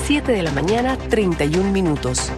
7 de la mañana, 31 minutos.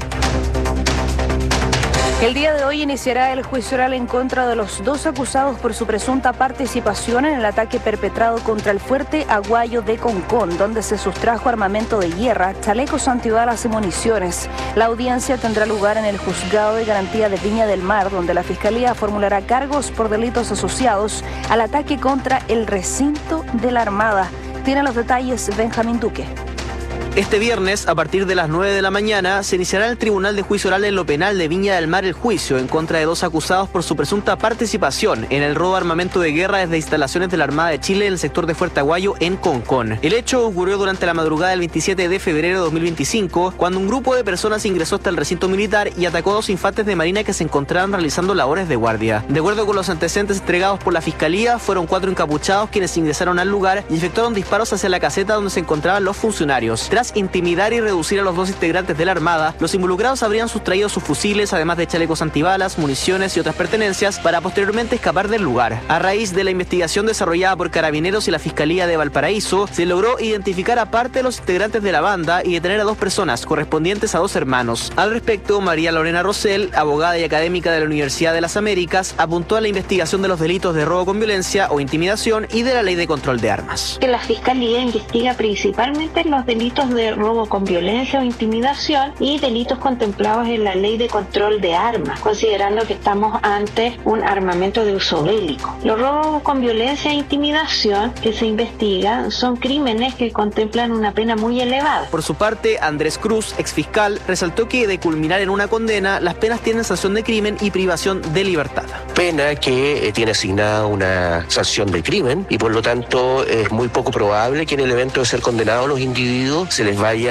El día de hoy iniciará el juicio oral en contra de los dos acusados por su presunta participación en el ataque perpetrado contra el fuerte Aguayo de Concón, donde se sustrajo armamento de guerra, chalecos antibalas y municiones. La audiencia tendrá lugar en el Juzgado de Garantía de Viña del Mar, donde la Fiscalía formulará cargos por delitos asociados al ataque contra el recinto de la Armada. Tiene los detalles Benjamín Duque. Este viernes, a partir de las 9 de la mañana, se iniciará en el Tribunal de Juicio Oral en lo Penal de Viña del Mar el juicio en contra de dos acusados por su presunta participación en el robo de armamento de guerra desde instalaciones de la Armada de Chile en el sector de Fuerte Aguayo, en Concón. El hecho ocurrió durante la madrugada del 27 de febrero de 2025, cuando un grupo de personas ingresó hasta el recinto militar y atacó a dos infantes de marina que se encontraban realizando labores de guardia. De acuerdo con los antecedentes entregados por la Fiscalía, fueron 4 encapuchados quienes ingresaron al lugar y efectuaron disparos hacia la caseta donde se encontraban los funcionarios. Tras intimidar y reducir a los dos integrantes de la Armada, los involucrados habrían sustraído sus fusiles, además de chalecos antibalas, municiones y otras pertenencias, para posteriormente escapar del lugar. A raíz de la investigación desarrollada por Carabineros y la Fiscalía de Valparaíso, se logró identificar a parte de los integrantes de la banda y detener a 2 personas, correspondientes a 2 hermanos. Al respecto, María Lorena Rosell, abogada y académica de la Universidad de las Américas, apuntó a la investigación de los delitos de robo con violencia o intimidación y de la Ley de Control de Armas. Que la Fiscalía investiga principalmente los delitos de robo con violencia o intimidación y delitos contemplados en la Ley de Control de Armas, considerando que estamos ante un armamento de uso bélico. Los robos con violencia e intimidación que se investigan son crímenes que contemplan una pena muy elevada. Por su parte, Andrés Cruz, exfiscal, resaltó que de culminar en una condena, las penas tienen sanción de crimen y privación de libertad. Pena que tiene asignada una sanción de crimen y por lo tanto es muy poco probable que en el evento de ser condenados los individuos se les vaya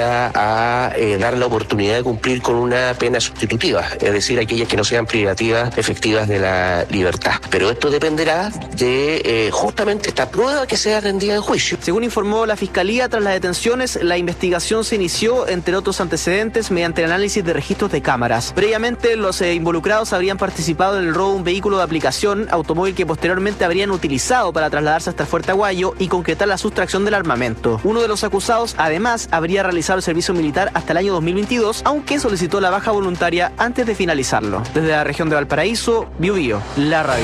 a dar la oportunidad de cumplir con una pena sustitutiva, es decir, aquellas que no sean privativas efectivas de la libertad. Pero esto dependerá de justamente esta prueba que sea rendida en juicio. Según informó la Fiscalía, tras las detenciones, la investigación se inició, entre otros antecedentes, mediante el análisis de registros de cámaras. Previamente, los involucrados habrían participado en el robo de un vehículo de aplicación, automóvil que posteriormente habrían utilizado para trasladarse hasta el Fuerte Aguayo y concretar la sustracción del armamento. Uno de los acusados, además, habría realizado el servicio militar hasta el año 2022, aunque solicitó la baja voluntaria antes de finalizarlo. Desde la región de Valparaíso, Biobío, la radio.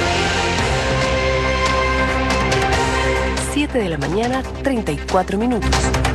7 de la mañana, 34 minutos.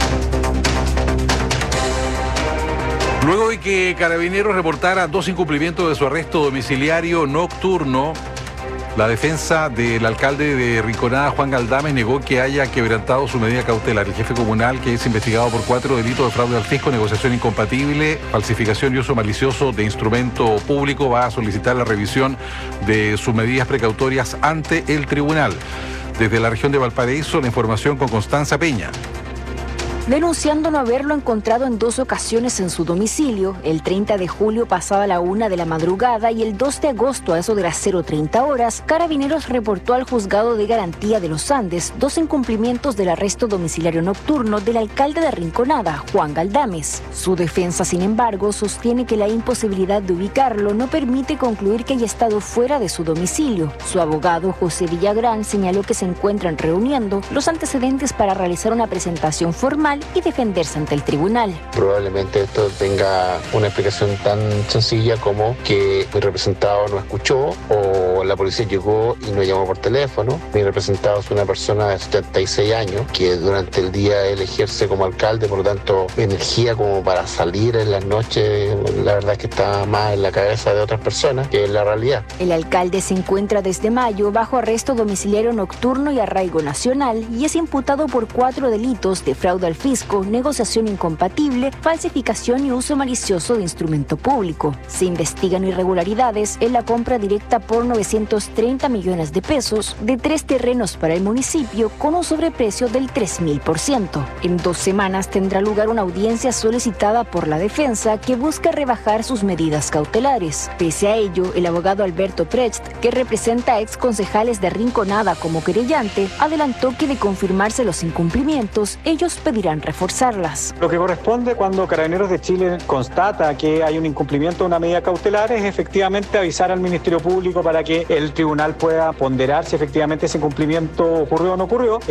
Luego de que Carabineros reportara 2 incumplimientos de su arresto domiciliario nocturno, la defensa del alcalde de Rinconada, Juan Galdames, negó que haya quebrantado su medida cautelar. El jefe comunal, que es investigado por 4 delitos de fraude al fisco, negociación incompatible, falsificación y uso malicioso de instrumento público, va a solicitar la revisión de sus medidas precautorias ante el tribunal. Desde la región de Valparaíso, la información con Constanza Peña. Denunciando no haberlo encontrado en 2 ocasiones en su domicilio, el 30 de julio pasada la 1 de la madrugada y el 2 de agosto a eso de las 0:30 horas, Carabineros reportó al Juzgado de Garantía de los Andes 2 incumplimientos del arresto domiciliario nocturno del alcalde de Rinconada, Juan Galdames. Su defensa, sin embargo, sostiene que la imposibilidad de ubicarlo no permite concluir que haya estado fuera de su domicilio. Su abogado, José Villagrán, señaló que se encuentran reuniendo los antecedentes para realizar una presentación formal y defenderse ante el tribunal. Probablemente esto tenga una explicación tan sencilla como que mi representado no escuchó o la policía llegó y no llamó por teléfono. Mi representado es una persona de 76 años que durante el día él ejerce como alcalde, por lo tanto energía como para salir en las noches, la verdad es que está más en la cabeza de otras personas que en la realidad. El alcalde se encuentra desde mayo bajo arresto domiciliario nocturno y arraigo nacional y es imputado por 4 delitos de fraude al fisco, negociación incompatible, falsificación y uso malicioso de instrumento público. Se investigan irregularidades en la compra directa por 930 millones de pesos de 3 terrenos para el municipio con un sobreprecio del 3000%. En 2 semanas tendrá lugar una audiencia solicitada por la defensa que busca rebajar sus medidas cautelares. Pese a ello, el abogado Alberto Precht, que representa a exconcejales de Rinconada como querellante, adelantó que de confirmarse los incumplimientos, ellos pedirán reforzarlas. Lo que corresponde cuando Carabineros de Chile constata que hay un incumplimiento de una medida cautelar es efectivamente avisar al Ministerio Público para que el tribunal pueda ponderar si efectivamente ese incumplimiento ocurrió o no ocurrió.